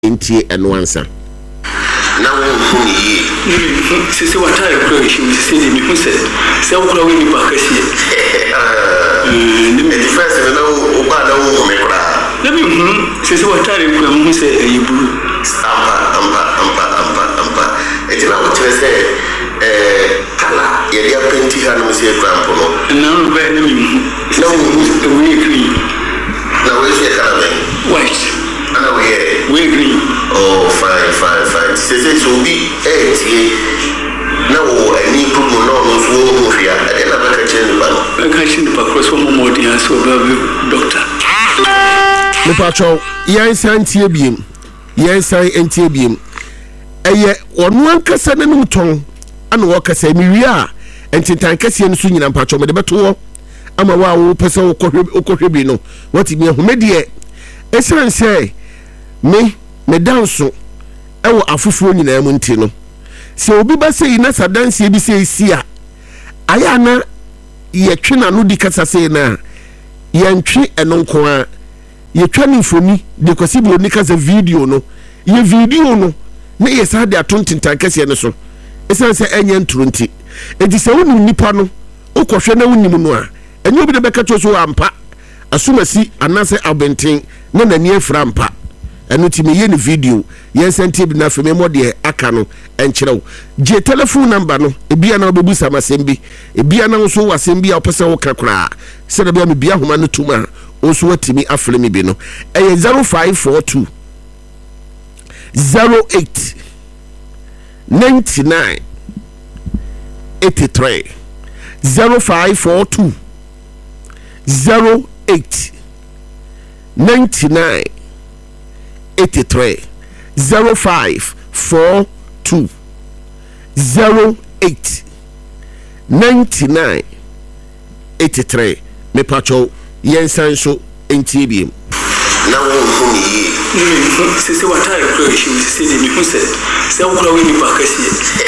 Intie Enwansa. Now, Sisi watare kura shi sisi ni huse sai kura wini bakasi the first na uba na wo me kura nabi sisi watare kura huse yiburu amba etina wo tire se kala ye dia penti ha no se grampo no na no be na mi na wo we green na wo se kala ben white ana we green. Oh, fine. C'est so be na wo ani pu no no so wo hia e na baka chen ba no baka chen ba cross wo mo dia so ba doctor me pacho yan santie biem eye onu ankasa nanum ton ana wo kasa mi wi a entintan kase no so nyina pacho me de beto wo ama wo pese wo kohwe bi no wati mi ahomedie esiran say me danso ewo afufuo nyina mu nti no se obi ba sei na sadanse bi sei sia aya na ye twena no di kasa sei na ye ntwe eno nko a ye twa ni mfoni de kwasi bi oni kasa video no ye video no na ye sa de atontintan kase ne so esan se enye nturo nti edi se wonu nipa no okohwe na wonimu no a enye obi de beka to so ampa asumasi anase abenten na nani afra ampa eno ti me ye ni video yen senti bi na fe me modie aka no enkyerɛw je telephone number no ebia na obebu samasembi ebia na so wasembi a opese wo kakra se da bia me bia homa no tuma oso watimi afre me bi no eye 0542 08 99 83 0542 08 99 83 0542 08 99 83 me pacho yensan so entibiem na wo huni sisi watare kura shi sisi ni huse sai kura wini bakasi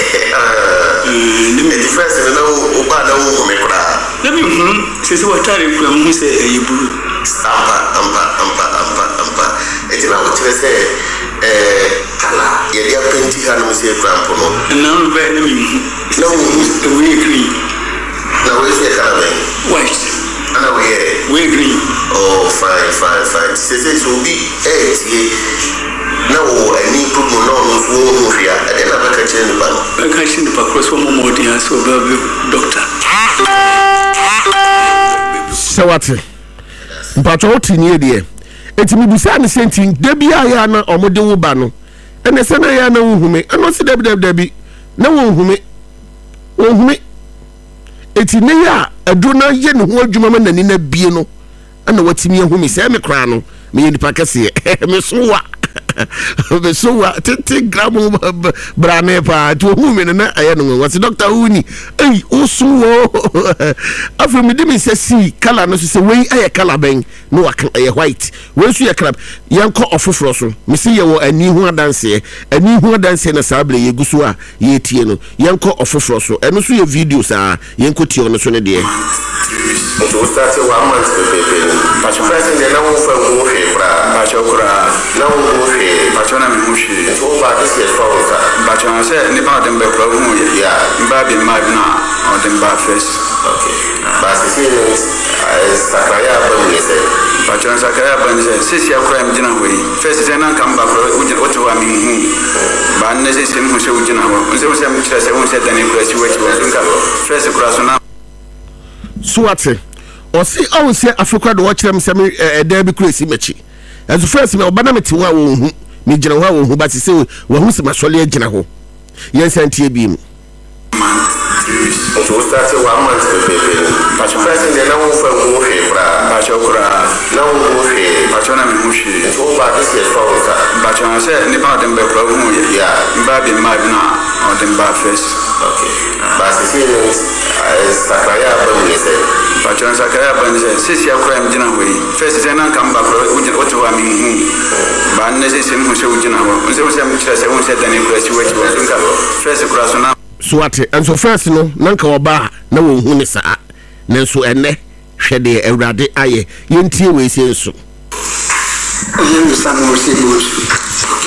the first na uba na wo me kura nabi sisi watare kura huse yiburu amba etina wo tire se kala ye dia penti ha no se grampo no na no be na mi na wo we green na wo se kala ben white ana we green. Oh, fine. C'est so be na wo ani pu no no so wo hia e na baka chen ba no baka chen ba cross wo mo dia so ba doctor sawate mpacho otini de etimi busa ne sentin da bia ya na omode wo ba no ene se na ya na wohume eno se dabi na wohume etini ya aduna ye ne ho adwuma ma nani na bie no ana watimi ahumi se me kra no me yedi pakase me sowa tete gram brane pa to humi na aye no wase doctor uni osuwo afa me dimi se si kala no se wei aye kala ben no waka aye white we su ye krab yanko ofoforo so me se ye wo ani hu adanse na sabre ye gusu a ye tie no yanko ofoforo so eno so ye video sa yanko tie no so ne de to start 1 month pepe but first in the now for go fe kra ba chokura na wo fe ba chona me hu shi to ba this is for ba chona say ni ba dem be kra hu ya ba bi ma na on dem ba first okay ba se sakaya ba ni se ba chona sakaya ba ni se sisi akra mi jina hoyi first say na kam ba kra o to wa mi hu ba ne se mu se u jina ho se mi kira se un se dani kra si wechi wa nka first kra so na suwate osi awse afrika do wakirem se me eda bi kuresi mechi as first me obana meti wa wo hu me gina wa wo hu ba se wo hu se masole agina ho yensantie bi mu to start 1 month pepe but first in the now for go fe kra ba chokura na wo fe ba chona me hu shi to ba this is for ba chona se ni ba dem be kra hu ya ba bi ma na on dem ba first okay ba se sakaya ba ni se ba chona sakaya ba ni se sisi akra mi jina hoyi first say na kam ba kra o to wa mi hu ba ne se mu se u jina ho se mi kira se un se dani kra si wechi wa nka first kra so na suwate enso first no nanka oba na wo hu ne saa nenso enne hwede awurade aye yentie we se nso oye mi samu se